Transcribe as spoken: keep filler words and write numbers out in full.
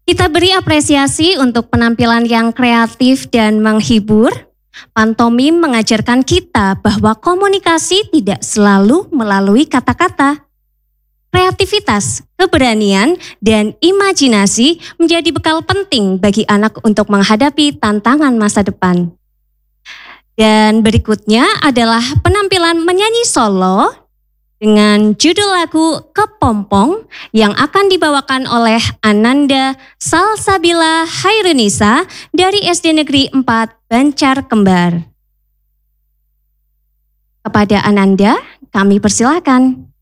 Kita beri apresiasi untuk penampilan yang kreatif dan menghibur. Pantomim mengajarkan kita bahwa komunikasi tidak selalu melalui kata-kata. Kreativitas, keberanian, dan imajinasi menjadi bekal penting bagi anak untuk menghadapi tantangan masa depan. Dan berikutnya adalah penampilan menyanyi solo dengan judul lagu Kepompong yang akan dibawakan oleh Ananda Salsabila Hairunisa dari S D Negeri empat Bancar Kembar. Kepada Ananda, kami persilakan.